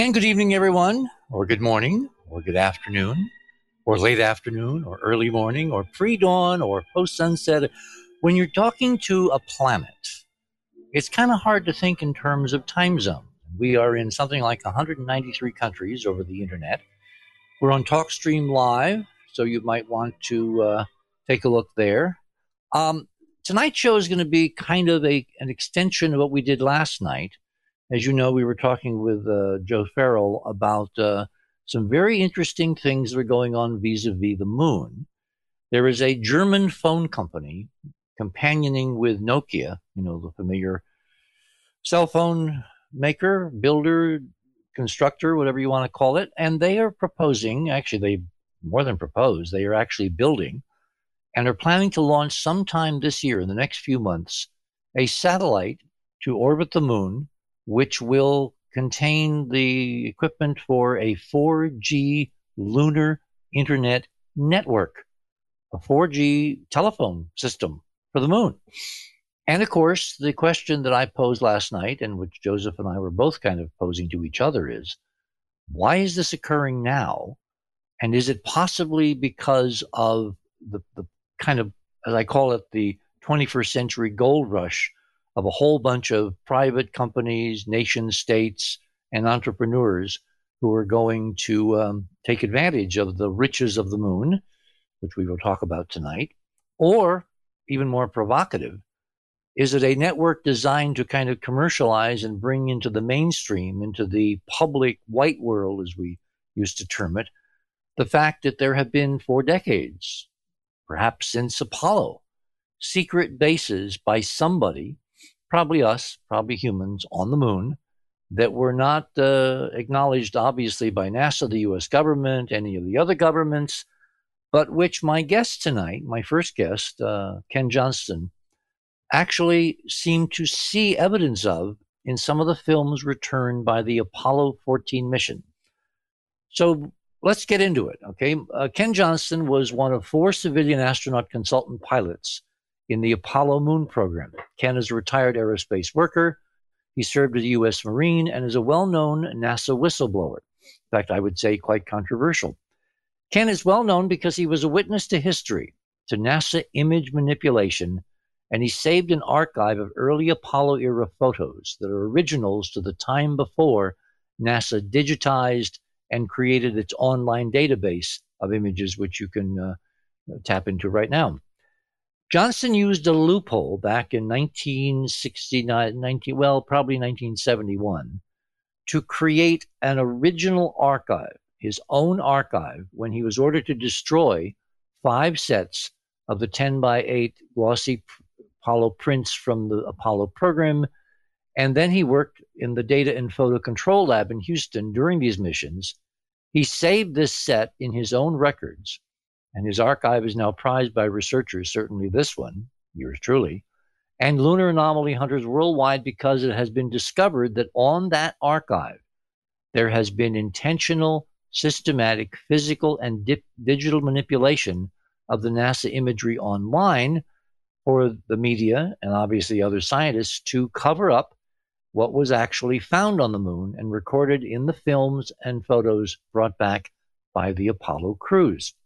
And good evening, everyone, or good morning, or good afternoon, or late afternoon, or early morning, or pre dawn, or post sunset. When you're talking to a planet, it's kind of hard to think in terms of time zone. We are in something like 193 countries over the internet. We're on TalkStream Live, so you might want to take a look there. Um, Tonight's show is going to be kind of an extension of what we did last night. As you know, we were talking with Joe Farrell about some very interesting things that are going on vis-a-vis the moon. There is a German phone company companioning with Nokia, the familiar cell phone maker, builder, constructor, whatever you want to call it. And they are proposing, actually, they more than propose, they are actually building and are planning to launch sometime this year, in the next few months, a satellite to orbit the moon, which will contain the equipment for a 4G lunar internet network, a 4G telephone system for the moon. And of course, the question that I posed last night, and which Joseph and I were both kind of posing to each other, is why is this occurring now? And is it possibly because of the kind of, as I call it, the 21st century gold rush of a whole bunch of private companies, nation states, and entrepreneurs who are going to take advantage of the riches of the moon, which we will talk about tonight? Or, even more provocative, is it a network designed to kind of commercialize and bring into the mainstream, into the public white world, as we used to term it, the fact that there have been, for decades, perhaps since Apollo, secret bases by somebody, probably us, probably humans, on the moon that were not acknowledged, obviously, by NASA, the U.S. government, any of the other governments, but which my guest tonight, my first guest, Ken Johnston, actually seemed to see evidence of in some of the films returned by the Apollo 14 mission. So let's get into it, okay? Ken Johnston was one of 4 civilian astronaut consultant pilots in the Apollo moon program. Ken is a retired aerospace worker. He served as a U.S. Marine and is a well-known NASA whistleblower. In fact, I would say quite controversial. Ken is well known because he was a witness to history, to NASA image manipulation, and he saved an archive of early Apollo-era photos that are originals to the time before NASA digitized and created its online database of images, which you can tap into right now. Johnston used a loophole back in 1969, probably 1971, to create an original archive, his own archive, when he was ordered to destroy 5 sets of the 10 by 8 glossy Apollo prints from the Apollo program. And then he worked in the Data and Photo Control Lab in Houston during these missions. He saved this set in his own records, and his archive is now prized by researchers, certainly this one, yours truly, and lunar anomaly hunters worldwide, because it has been discovered that on that archive, there has been intentional, systematic, physical, and digital manipulation of the NASA imagery online for the media and obviously other scientists to cover up what was actually found on the moon and recorded in the films and photos brought back by the Apollo crews.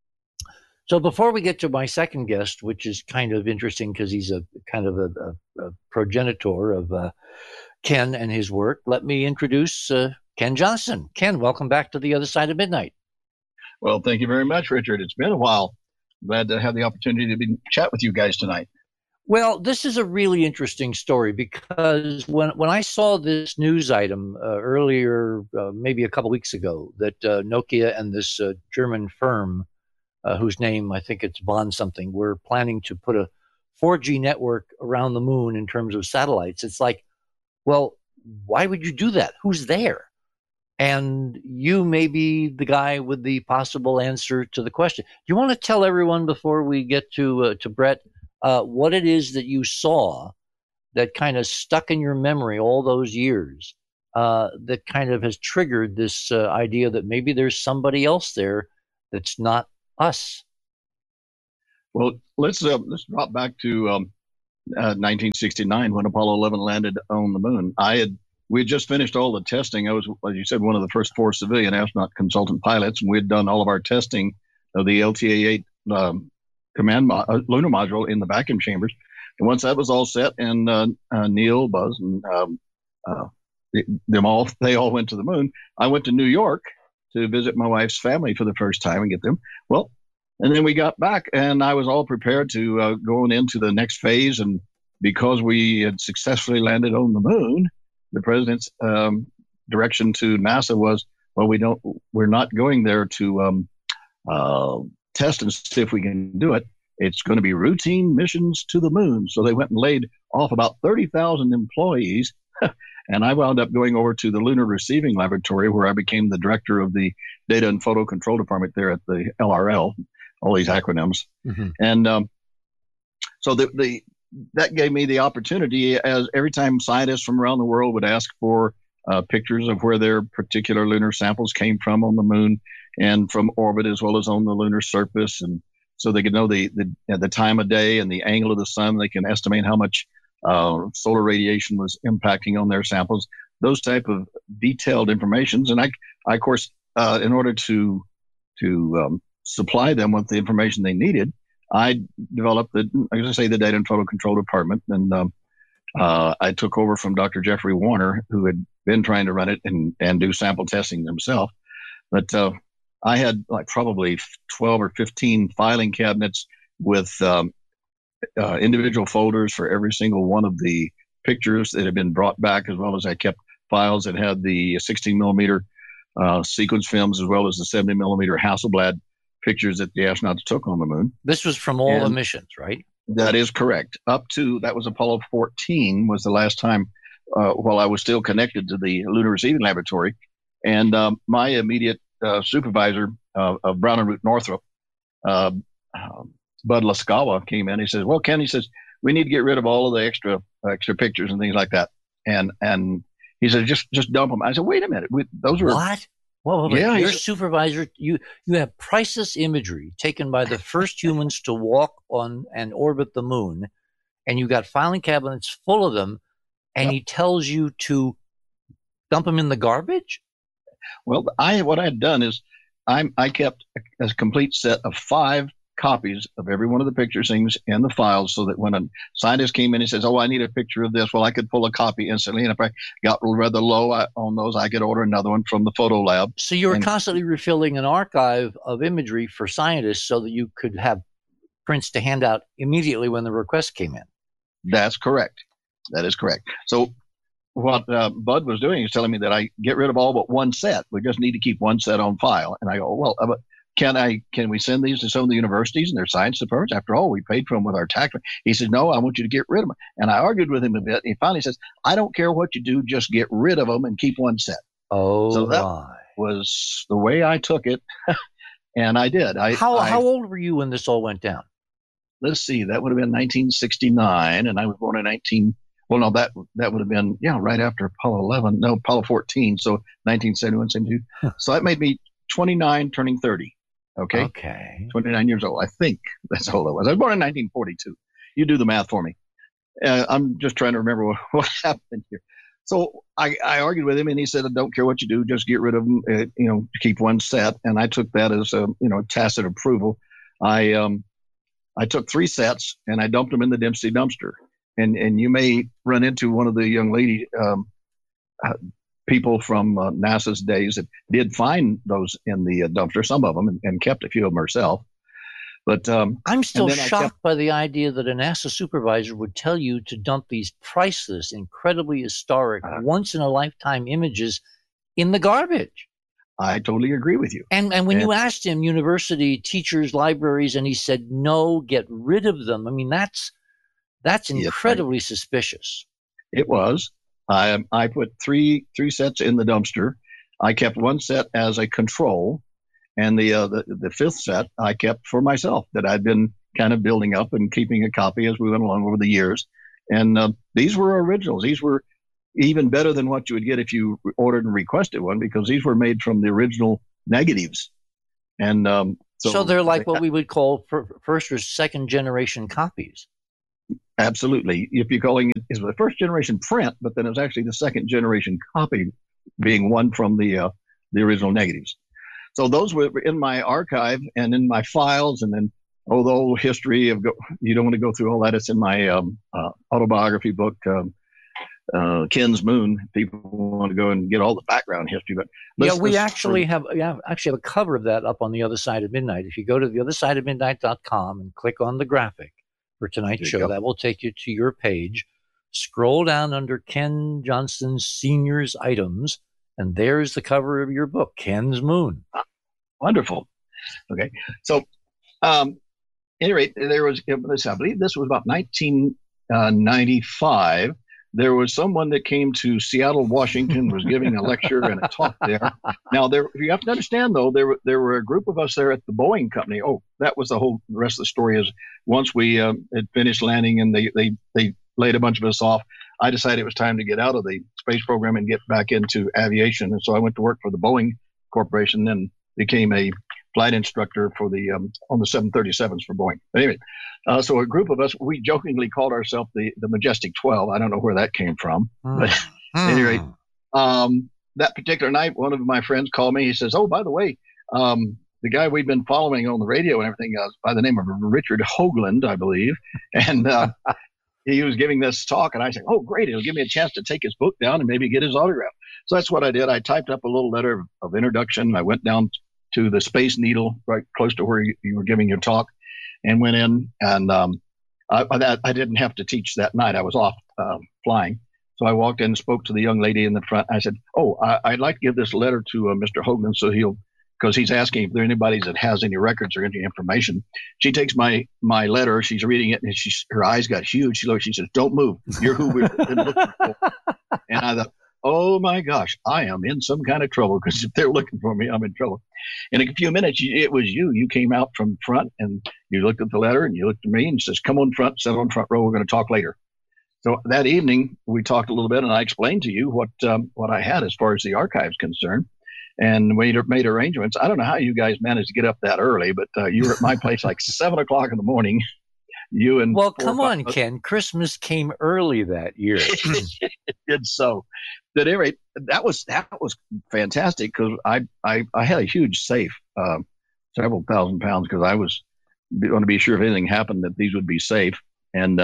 So before we get to my second guest, which is kind of interesting because he's a kind of a progenitor of Ken and his work, let me introduce Ken Johnston. Ken, welcome back to The Other Side of Midnight. Well, thank you very much, Richard. It's been a while. Glad to have the opportunity to chat with you guys tonight. Well, this is a really interesting story because when I saw this news item earlier, maybe a couple weeks ago, that Nokia and this German firm, whose name I think it's Bond something, were planning to put a 4G network around the moon in terms of satellites, it's like, well, why would you do that? Who's there? And you may be the guy with the possible answer to the question. Do you want to tell everyone before we get to Brett what it is that you saw that kind of stuck in your memory all those years that kind of has triggered this idea that maybe there's somebody else there that's not us? Well, let's drop back to 1969 when Apollo 11 landed on the moon. I had we had just finished all the testing. I was, as you said, one of the first 4 civilian astronaut consultant pilots, and we had done all of our testing of the LTA-8 lunar module in the vacuum chambers. And once that was all set, and Neil, Buzz, and they all went to the moon. I went to New York to visit my wife's family for the first time and get them. Well, and then we got back, and I was all prepared to going into the next phase. And because we had successfully landed on the moon, the president's direction to NASA was, well, we're not going there to test and see if we can do it. It's going to be routine missions to the moon. So they went and laid off about 30,000 employees. And I wound up going over to the Lunar Receiving Laboratory, where I became the director of the Data and Photo Control Department there at the LRL, all these acronyms. Mm-hmm. And so that gave me the opportunity, as every time scientists from around the world would ask for pictures of where their particular lunar samples came from on the moon and from orbit, as well as on the lunar surface. And so they could know the time of day and the angle of the sun. They can estimate how much solar radiation was impacting on their samples, those type of detailed informations. And I of course, in order to supply them with the information they needed, I developed the Data and Photo Control Department. And I took over from Dr. Jeffrey Warner, who had been trying to run it and do sample testing himself. But I had like probably 12 or 15 filing cabinets with individual folders for every single one of the pictures that had been brought back, as well as I kept files that had the 16 millimeter sequence films, as well as the 70 millimeter Hasselblad pictures that the astronauts took on the moon. This was from all the missions, right? That is correct. Up to, that was Apollo 14 was the last time while I was still connected to the Lunar Receiving Laboratory. And my immediate supervisor of Brown and Root Northrop, Bud Laskawa, came in. He says, well, Ken, he says, we need to get rid of all of the extra pictures and things like that. And he said, just dump them. I said, wait a minute. Those were... What? Well, yeah, your supervisor, you have priceless imagery taken by the first humans to walk on and orbit the moon, and you got filing cabinets full of them, and he tells you to dump them in the garbage? Well, what I had done is I kept a complete set of 5 copies of every one of the picture things in the files, so that when a scientist came in and says, oh, I need a picture of this, well, I could pull a copy instantly. And if I got rather low on those, I could order another one from the photo lab. So you were constantly refilling an archive of imagery for scientists so that you could have prints to hand out immediately when the request came in. That's correct. That is correct. So what Bud was doing is telling me that I get rid of all but one set. We just need to keep one set on file. And I go, well, can we send these to some of the universities and their science departments? After all, we paid for them with our tax. He said, no, I want you to get rid of them. And I argued with him a bit. He finally says, I don't care what you do, just get rid of them and keep one set. Oh, so that was the way I took it. And I did. How old were you when this all went down? Let's see, that would have been 1969, and I was born in that would have been, right after Apollo 14, so 1971, 72. Huh. So that made me 29, turning 30. Okay. 29 years old. I think that's how old I was. I was born in 1942. You do the math for me. I'm just trying to remember what happened here. So I argued with him, and he said, I don't care what you do, just get rid of them, keep one set. And I took that as a, tacit approval. I took 3 sets and I dumped them in the Dempsey dumpster. And you may run into one of the young lady people from NASA's days that did find those in the dumpster, some of them, and kept a few of them herself. But I'm still shocked by the idea that a NASA supervisor would tell you to dump these priceless, incredibly historic, once-in-a-lifetime images in the garbage. I totally agree with you. And when you asked him, university, teachers, libraries, and he said, no, get rid of them. I mean, that's incredibly suspicious. It was. I put three sets in the dumpster. I kept one set as a control, and the 5th set I kept for myself that I'd been kind of building up and keeping a copy as we went along over the years. And these were originals. These were even better than what you would get if you ordered and requested one, because these were made from the original negatives. And so they're like what we would call first or second generation copies. Absolutely. If you're calling it the first generation print, but then it's actually the second generation copy, being one from the original negatives. So those were in my archive and in my files, and then although history of you don't want to go through all that, it's in my autobiography book, Ken's Moon. People want to go and get all the background history, but we actually have a cover of that up on The Other Side of Midnight. If you go to theothersideofmidnight.com and click on the graphic for tonight's show, that will take you to your page. Scroll down under Ken Johnston Sr.'s items, and there's the cover of your book, Ken's Moon. Wonderful. Okay, so any rate, there was, I believe this was about 1995. There was someone that came to Seattle, Washington, was giving a lecture and a talk there. Now, you have to understand, though, there were a group of us there at the Boeing company. Oh, that was the rest of the story. Is once we had finished landing and they laid a bunch of us off, I decided it was time to get out of the space program and get back into aviation. And so I went to work for the Boeing Corporation and became a flight instructor for on the 737s for Boeing. But anyway, so a group of us, we jokingly called ourselves the Majestic 12. I don't know where that came from. But at any rate, that particular night, one of my friends called me. He says, oh, by the way, the guy we've been following on the radio and everything by the name of Richard Hoagland, I believe. And he was giving this talk. And I said, oh, great. It'll give me a chance to take his book down and maybe get his autograph. So that's what I did. I typed up a little letter of introduction. I went down to the Space Needle, right close to where you were giving your talk, and went in. And I didn't have to teach that night. I was off flying. So I walked in and spoke to the young lady in the front. I said, oh, I'd like to give this letter to Mr. Hoagland because he's asking if there anybody that has any records or any information. She takes my letter. She's reading it, and her eyes got huge. She says, don't move. You're who we've been looking for. And I thought, oh my gosh, I am in some kind of trouble, because if they're looking for me, I'm in trouble. In a few minutes, it was you. You came out from front and you looked at the letter and you looked at me and says, come on front, sit on front row. We're going to talk later. So that evening we talked a little bit and I explained to you what I had as far as the archive's concerned, and we made arrangements. I don't know how you guys managed to get up that early, but you were at my place like 7:00 in the morning. You and come on, Ken. Christmas came early that year. It did so. At any rate, that was fantastic, because I had a huge safe, several thousand pounds, because I was going to be sure if anything happened that these would be safe. And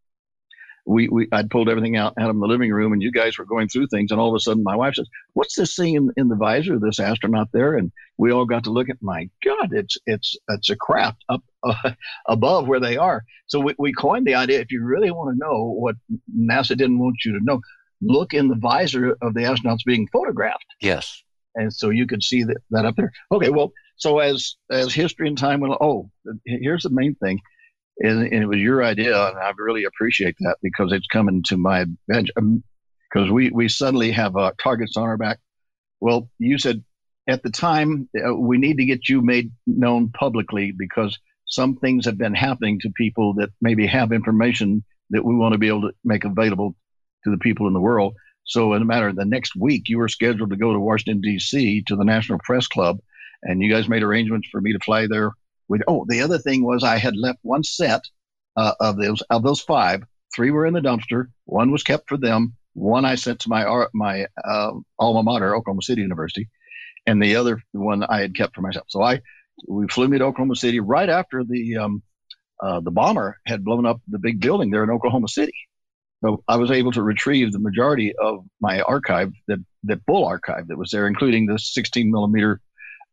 I'd pulled everything out of the living room, and you guys were going through things, and all of a sudden my wife says, what's this thing in the visor of this astronaut there? And we all got to look at, my God, it's a craft up above where they are. So we coined the idea, if you really want to know what NASA didn't want you to know, look in the visor of the astronauts being photographed. Yes. And so you could see that up there. Okay, well, so as history and time went, here's the main thing. And it was your idea, and I really appreciate that, because it's coming to my bench. Because we suddenly have targets on our back. Well, you said at the time, we need to get you made known publicly, because some things have been happening to people that maybe have information that we want to be able to make available to the people in the world. So in a matter of the next week, you were scheduled to go to Washington, D.C. to the National Press Club, and you guys made arrangements for me to fly there. The other thing was I had left one set of those 5. 3 were in the dumpster. 1 was kept for them. 1 I sent to my alma mater, Oklahoma City University, and the other one I had kept for myself. So we flew me to Oklahoma City right after the bomber had blown up the big building there in Oklahoma City. So I was able to retrieve the majority of my archive, that full archive that was there, including the 16 millimeter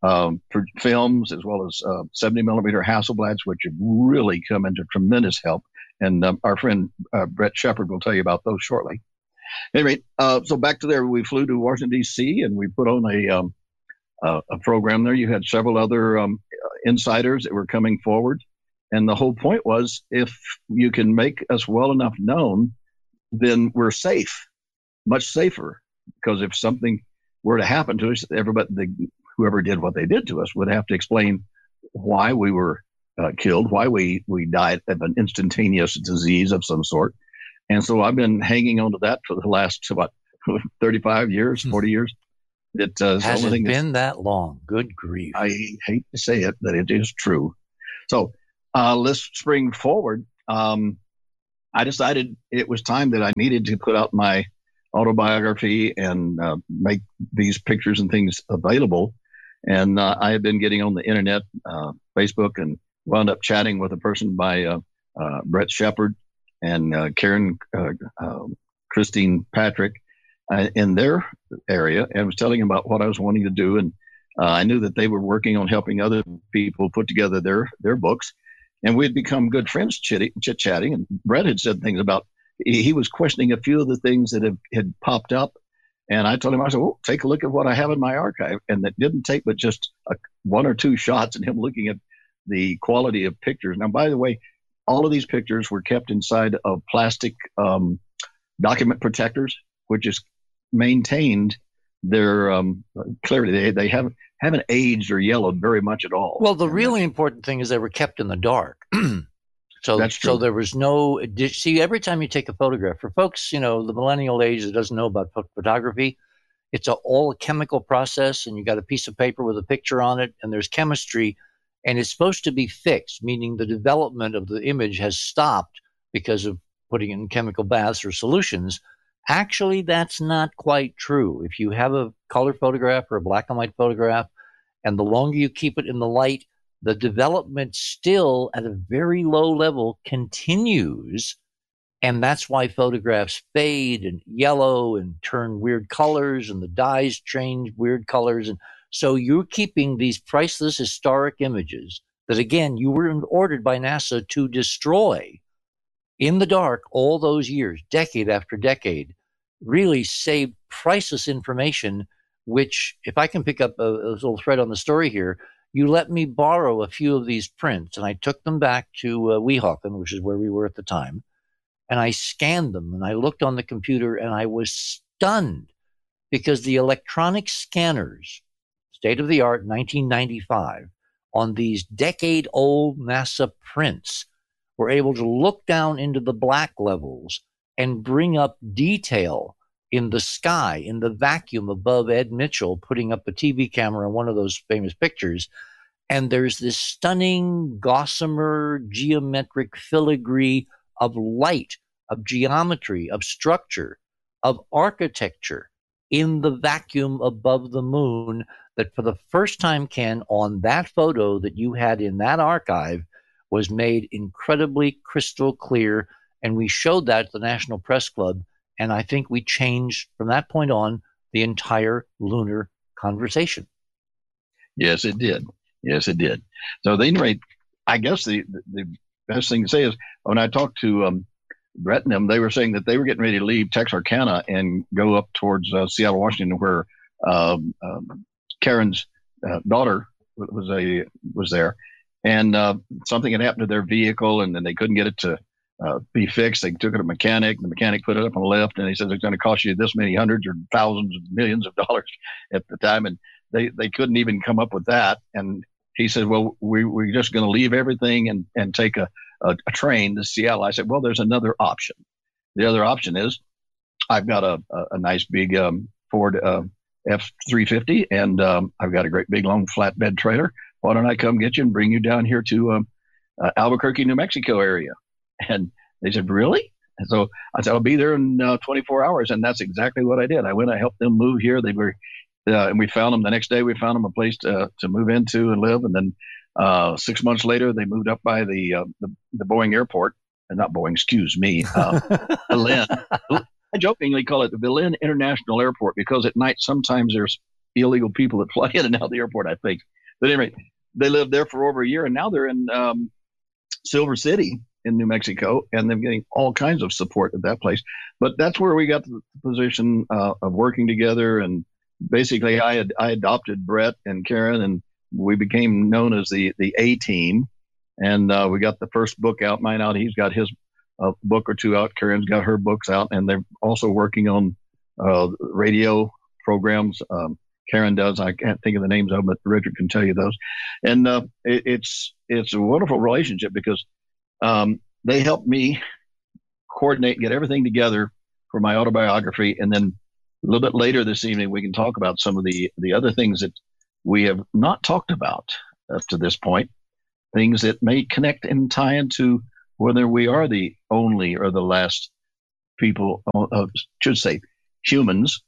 films, as well as 70 millimeter Hasselblads, which have really come into tremendous help. And our friend Brett Shepard will tell you about those shortly. Anyway, so back to there, we flew to Washington, D.C., and we put on a program there. You had several other insiders that were coming forward. And the whole point was, if you can make us well enough known, then we're safe, much safer. Because if something were to happen to us, whoever did what they did to us would have to explain why we were killed, why we died of an instantaneous disease of some sort. And so I've been hanging on to that for the last, 35 years, 40 years. Has it been that long? Good grief. I hate to say it, but it is true. So let's spring forward. I decided it was time that I needed to put out my autobiography and make these pictures and things available. And I had been getting on the internet, Facebook, and wound up chatting with a person by Brett Shepard and Karen Christine Patrick in their area, and was telling them about what I was wanting to do. And I knew that they were working on helping other people put together their books. And we had become good friends chit-chatting. And Brett had said things about, he was questioning a few of the things that had popped up. And I told him, I said, well, take a look at what I have in my archive. And that didn't take but just one or two shots and him looking at the quality of pictures. Now, by the way, all of these pictures were kept inside of plastic document protectors, which is maintained their clarity. They haven't aged or yellowed very much at all. Well, the really important thing is they were kept in the dark. So that's true. So there was no, see, every time you take a photograph, for folks, the millennial age that doesn't know about photography, it's all a chemical process, and you got a piece of paper with a picture on it, and there's chemistry, and it's supposed to be fixed, meaning the development of the image has stopped because of putting it in chemical baths or solutions. Actually, that's not quite true. If you have a color photograph or a black and white photograph, and the longer you keep it in the light, the development still at a very low level continues. And that's why photographs fade and yellow and turn weird colors, and the dyes change weird colors. And so you're keeping these priceless historic images that, again, you were ordered by NASA to destroy in the dark all those years, decade after decade, really saved priceless information, which, if I can pick up a little thread on the story here, you let me borrow a few of these prints, and I took them back to Weehawken, which is where we were at the time, and I scanned them, and I looked on the computer, and I was stunned because the electronic scanners, state of the art, 1995, on these decade-old NASA prints, were able to look down into the black levels and bring up detail in the sky, in the vacuum above Ed Mitchell putting up a TV camera in one of those famous pictures. And there's this stunning gossamer geometric filigree of light, of geometry, of structure, of architecture in the vacuum above the moon that for the first time, Ken, on that photo that you had in that archive was made incredibly crystal clear. And we showed that at the National Press Club. And I think we changed from that point on the entire lunar conversation. Yes, it did. Yes, it did. So at any rate, I guess the best thing to say is when I talked to Brett and them, they were saying that they were getting ready to leave Texarkana and go up towards Seattle, Washington, where Karen's daughter was there. And something had happened to their vehicle, and then they couldn't get it to be fixed. They took it to a mechanic. The mechanic put it up on the lift, and he said it's going to cost you this many hundreds or thousands of millions of dollars at the time. And they couldn't even come up with that. And he said, well, we're just going to leave everything and take a train to Seattle. I said, well, there's another option. The other option is I've got a nice big Ford F-350, and I've got a great big long flatbed trailer. Why don't I come get you and bring you down here to Albuquerque, New Mexico area? And they said, really? And so I said, I'll be there in 24 hours. And that's exactly what I did. I went, I helped them move here. They were, and we found them the next day. We found them a place to move into and live. And then 6 months later, they moved up by the Boeing airport. Not Boeing, excuse me, Belen. I jokingly call it the Belen International Airport because at night sometimes there's illegal people that fly in and out of the airport, I think. But anyway, they lived there for over a year, and now they're in Silver City in New Mexico, and they're getting all kinds of support at that place. But that's where we got the position of working together. And basically, I adopted Brett and Karen, and we became known as the A Team. And we got the first book out, mine out. He's got his book or two out. Karen's got her books out, and they're also working on radio programs. Karen does. I can't think of the names of them, but Richard can tell you those. And it's a wonderful relationship because they helped me coordinate, get everything together for my autobiography. And then a little bit later this evening, we can talk about some of the other things that we have not talked about up to this point, things that may connect and tie into whether we are the only or the last people, should say humans,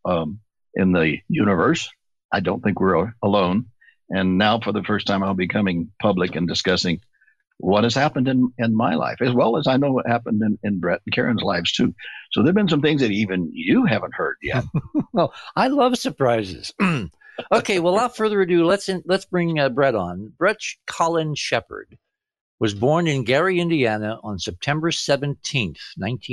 in the universe. I don't think we're alone. And now, for the first time, I'll be coming public and discussing what has happened in my life, as well as I know what happened in Brett and Karen's lives, too. So there have been some things that even you haven't heard yet. Well, I love surprises. Okay, well, without further ado, let's bring Brett on. Brett Colin Shepard was born in Gary, Indiana on September 17th,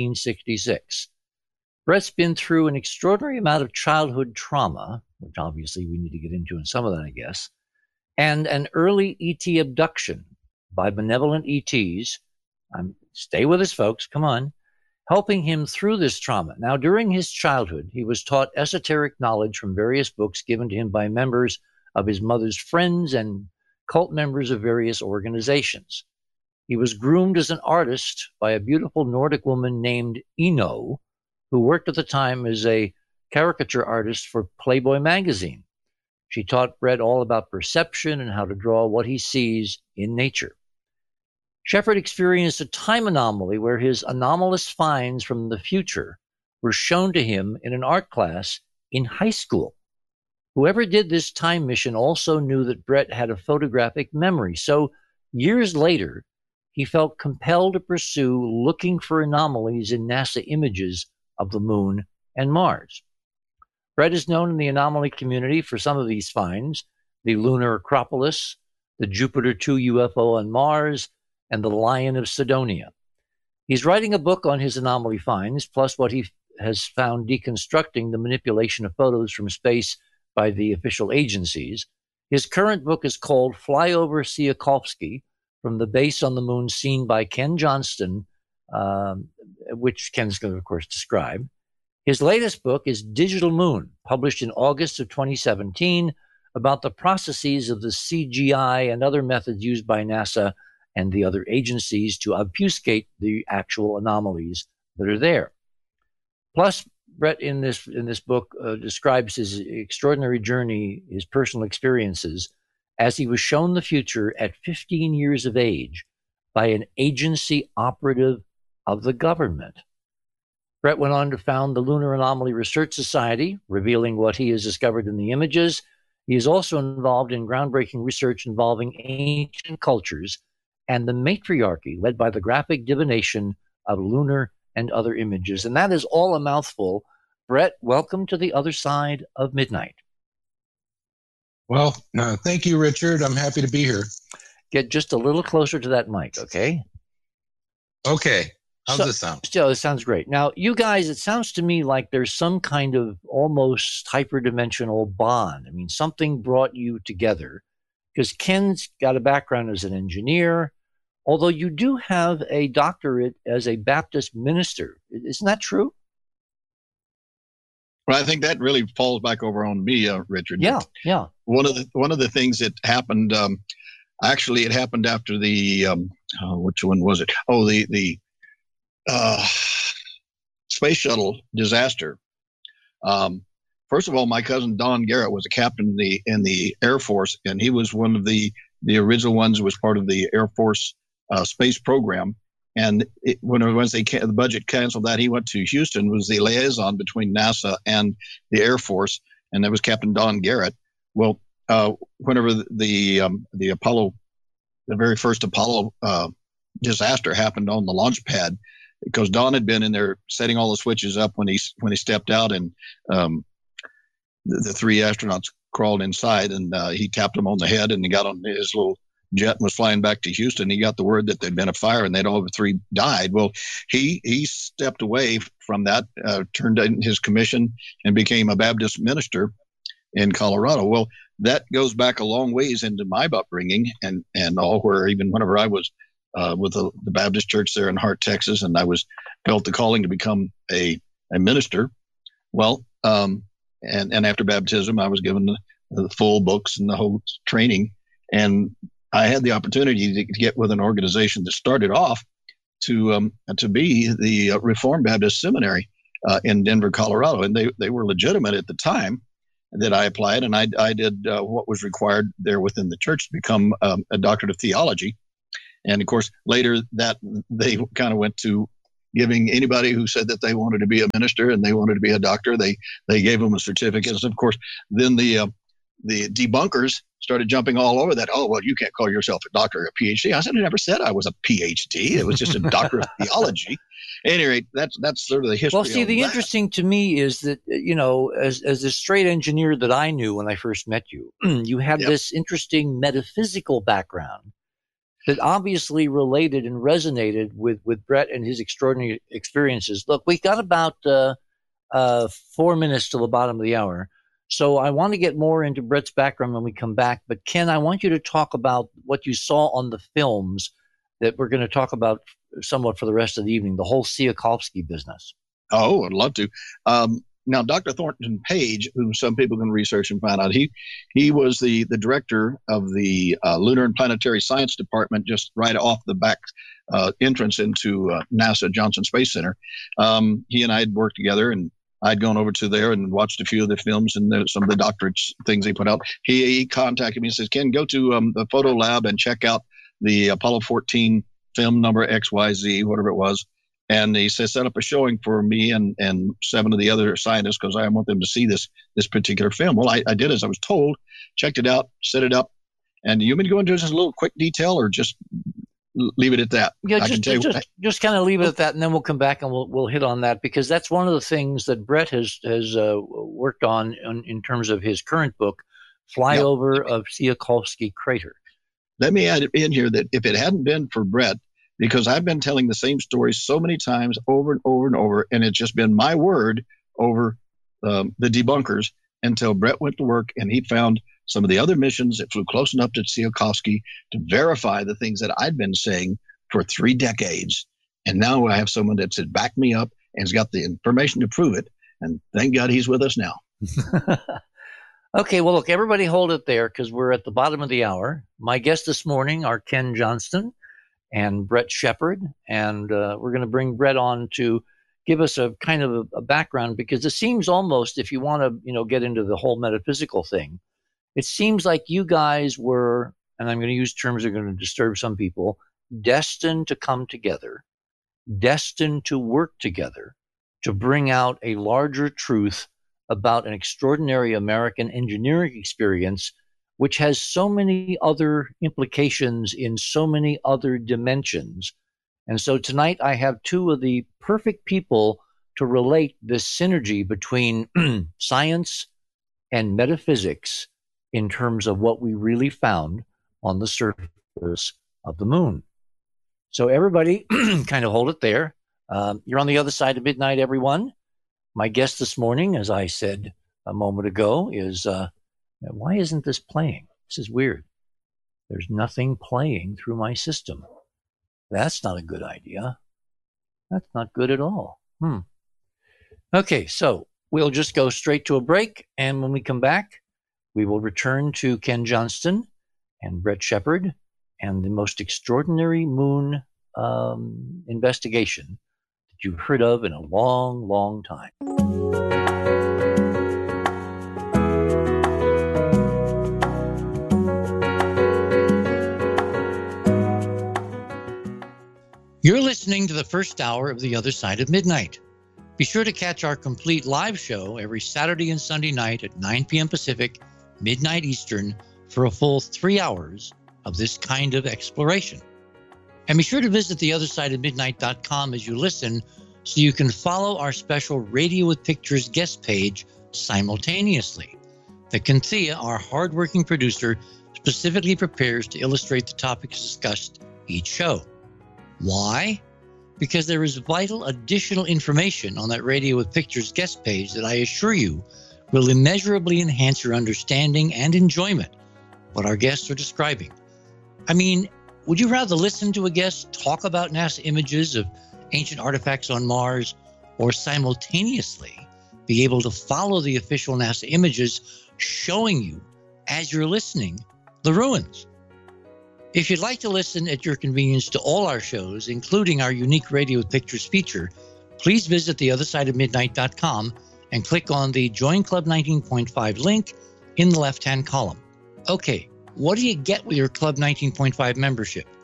1966. Brett's been through an extraordinary amount of childhood trauma, which obviously we need to get into in some of that, I guess, and an early ET abduction by benevolent ETs. Stay with us, folks. Come on. Helping him through this trauma. Now, during his childhood, he was taught esoteric knowledge from various books given to him by members of his mother's friends and cult members of various organizations. He was groomed as an artist by a beautiful Nordic woman named Ino, who worked at the time as a caricature artist for Playboy magazine. She taught Brett all about perception and how to draw what he sees in nature. Shepard experienced a time anomaly where his anomalous finds from the future were shown to him in an art class in high school. Whoever did this time mission also knew that Brett had a photographic memory, so years later, he felt compelled to pursue looking for anomalies in NASA images of the moon and Mars. Brett is known in the anomaly community for some of these finds: the lunar Acropolis, the Jupiter 2 UFO on Mars, and the Lion of Sidonia. He's writing a book on his anomaly finds, plus what he has found deconstructing the manipulation of photos from space by the official agencies. His current book is called Fly Over Tsiolkovsky, From the Base on the Moon Seen by Ken Johnston, which Ken's going to, of course, describe. His latest book is Digital Moon, published in August of 2017, about the processes of the CGI and other methods used by NASA and the other agencies to obfuscate the actual anomalies that are there. Plus, Brett in this book describes his extraordinary journey, his personal experiences, as he was shown the future at 15 years of age by an agency operative of the government. Brett went on to found the Lunar Anomaly Research Society, revealing what he has discovered in the images. He is also involved in groundbreaking research involving ancient cultures and the matriarchy led by the graphic divination of lunar and other images. And that is all a mouthful. Brett, welcome to the other side of midnight. Well, thank you, Richard. I'm happy to be here. Get just a little closer to that mic, okay? Okay. How's this sound? Still, it sounds great. Now, you guys, it sounds to me like there's some kind of almost hyperdimensional bond. I mean, something brought you together, because Ken's got a background as an engineer, although you do have a doctorate as a Baptist minister. Isn't that true? Well, I think that really falls back over on me, Richard. Yeah. One of the things that happened, actually, it happened after the which one was it? Oh, the space shuttle disaster. First of all, my cousin Don Garrett was a captain in the Air Force, and he was one of the original ones who was part of the Air Force space program. And once the budget canceled that, he went to Houston, was the liaison between NASA and the Air Force, and that was Captain Don Garrett. Well, whenever the Apollo, the very first Apollo disaster happened on the launch pad, because Don had been in there setting all the switches up when he stepped out, and the three astronauts crawled inside, and he tapped them on the head, and he got on his little jet and was flying back to Houston. He got the word that there'd been a fire and they'd all three died. Well, he stepped away from that, turned in his commission, and became a Baptist minister in Colorado. Well, that goes back a long ways into my upbringing and all, where even whenever I was with the Baptist church there in Hart, Texas, and I felt the calling to become a minister. Well, and after baptism, I was given the full books and the whole training, and I had the opportunity to get with an organization that started off to be the Reformed Baptist Seminary in Denver, Colorado, and they were legitimate at the time that I applied, and I did what was required there within the church to become a doctorate of theology. And of course, later that they kind of went to giving anybody who said that they wanted to be a minister and they wanted to be a doctor, they gave them a certificate. And of course, then the debunkers started jumping all over that. Oh, well, you can't call yourself a doctor or a PhD. I said, I never said I was a PhD. It was just a doctor of theology. At any rate, that's sort of the history. Well, see, the interesting to me is that, as a straight engineer that I knew when I first met you, you had this interesting metaphysical background that obviously related and resonated with Brett and his extraordinary experiences. Look, we got about 4 minutes till the bottom of the hour. So I want to get more into Brett's background when we come back. But Ken, I want you to talk about what you saw on the films that we're going to talk about somewhat for the rest of the evening, the whole Tsiolkovsky business. Oh, I'd love to. Now, Dr. Thornton Page, who some people can research and find out, he was the director of the Lunar and Planetary Science Department just right off the back entrance into NASA Johnson Space Center. He and I had worked together, and I'd gone over to there and watched a few of the films and some of the doctorate things he put out. He contacted me and says, Ken, go to the photo lab and check out the Apollo 14 film number XYZ, whatever it was. And he says, set up a showing for me and 7 of the other scientists because I want them to see this particular film. Well, I did as I was told, checked it out, set it up. And you want me to go into just a little quick detail or just leave it at that? Yeah, just kind of leave it at that, and then we'll come back and we'll hit on that, because that's one of the things that Brett has worked on in terms of his current book, Flyover of Tsiolkovsky Crater. Let me add in here that if it hadn't been for Brett, because I've been telling the same story so many times over and over and over, and it's just been my word over the debunkers until Brett went to work and he found some of the other missions that flew close enough to Tsiolkovsky to verify the things that I'd been saying for 3 decades. And now I have someone that's backed me up and has got the information to prove it. And thank God he's with us now. Okay, well, look, everybody hold it there because we're at the bottom of the hour. My guests this morning are Ken Johnston and Brett Shepard, and we're going to bring Brett on to give us a kind of a background, because it seems almost, if you want to, get into the whole metaphysical thing, it seems like you guys were, and I'm going to use terms that are going to disturb some people, destined to come together, destined to work together to bring out a larger truth about an extraordinary American engineering experience, which has so many other implications in so many other dimensions. And so tonight I have 2 of the perfect people to relate this synergy between science and metaphysics in terms of what we really found on the surface of the moon. So everybody kind of hold it there. You're on the other side of midnight, everyone. My guest this morning, as I said a moment ago, is why isn't this playing? This is weird. There's nothing playing through my system. That's not a good idea. That's not good at all. Okay, so we'll just go straight to a break, and when we come back, we will return to Ken Johnston and Brett Shepard and the most extraordinary moon investigation that you've heard of in a long, long time. You're listening to the first hour of The Other Side of Midnight. Be sure to catch our complete live show every Saturday and Sunday night at 9 p.m. Pacific, midnight Eastern, for a full 3 hours of this kind of exploration. And be sure to visit theothersideofmidnight.com as you listen, so you can follow our special Radio with Pictures guest page simultaneously. The Kenthea, our hardworking producer, specifically prepares to illustrate the topics discussed each show. Why? Because there is vital additional information on that Radio with Pictures guest page that I assure you will immeasurably enhance your understanding and enjoyment of what our guests are describing. I mean, would you rather listen to a guest talk about NASA images of ancient artifacts on Mars, or simultaneously be able to follow the official NASA images showing you, as you're listening, the ruins? If you'd like to listen at your convenience to all our shows, including our unique Radio with Pictures feature, please visit theothersideofmidnight.com and click on the Join Club 19.5 link in the left-hand column. Okay, what do you get with your Club 19.5 membership?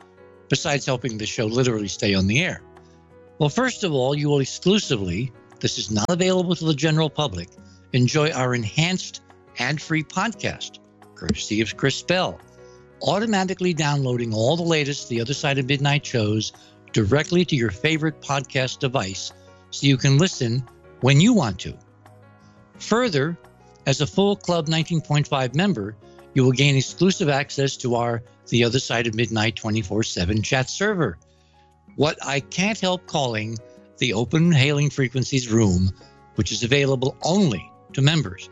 besides helping the show literally stay on the air? Well, first of all, you will exclusively, this is not available to the general public, enjoy our enhanced ad-free podcast, courtesy of Chris Bell, automatically downloading all the latest The Other Side of Midnight shows directly to your favorite podcast device so you can listen when you want to. Further, as a full Club 19.5 member, you will gain exclusive access to our The Other Side of Midnight 24/7 chat server, what I can't help calling the Open Hailing Frequencies room, which is available only to members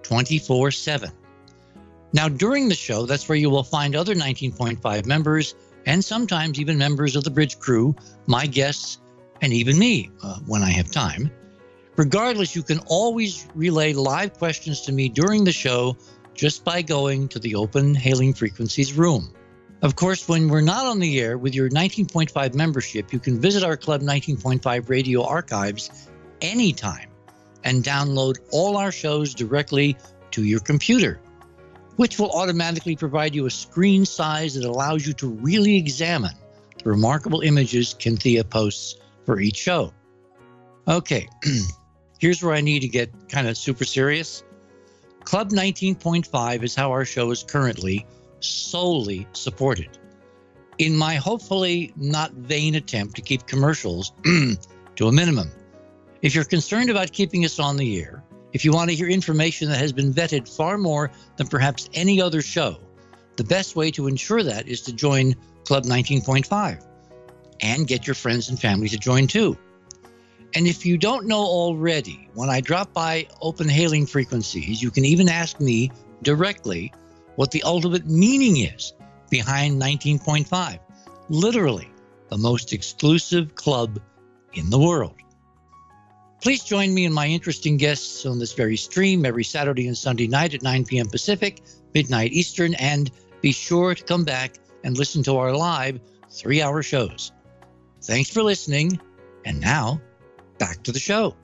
24/7. Now, during the show, that's where you will find other 19.5 members and sometimes even members of the bridge crew, my guests, and even me when I have time. Regardless, you can always relay live questions to me during the show just by going to the Open Hailing Frequencies room. Of course, when we're not on the air with your 19.5 membership, you can visit our Club 19.5 radio archives anytime and download all our shows directly to your computer, which will automatically provide you a screen size that allows you to really examine the remarkable images Cynthia posts for each show. Okay, here's where I need to get kind of super serious. Club 19.5 is how our show is currently solely supported. In my hopefully not vain attempt to keep commercials to a minimum. If you're concerned about keeping us on the air, if you want to hear information that has been vetted far more than perhaps any other show, the best way to ensure that is to join Club 19.5 and get your friends and family to join too. And if you don't know already, when I drop by Open Hailing Frequencies, you can even ask me directly what the ultimate meaning is behind 19.5. Literally, the most exclusive club in the world. Please join me and my interesting guests on this very stream every Saturday and Sunday night at 9 p.m. Pacific, midnight Eastern, and be sure to come back and listen to our live 3-hour shows. Thanks for listening, and now, back to the show.